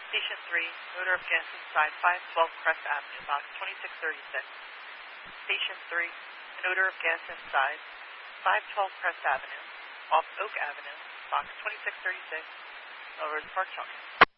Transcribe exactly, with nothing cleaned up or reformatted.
Station three, odor of gas inside five twelve Crest Avenue, box twenty-six thirty-six. Station three, an odor of gas inside five twelve Crest Avenue, off Oak Avenue, box twenty-six thirty-six, Melrose Park Junction.